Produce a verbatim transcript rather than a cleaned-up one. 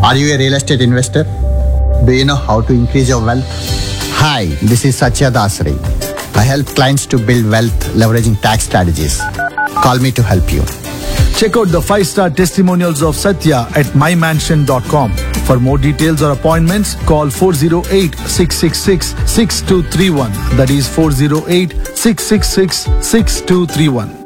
Are you a real estate investor? Do you know how to increase your wealth? Hi, this is Satya Dasari. I help clients to build wealth leveraging tax strategies. Call me to help you. Check out the five-star testimonials of Satya at my mansion dot com. For more details or appointments, call four oh eight, six six six, six two three one. That is four oh eight, six six six, six two three one.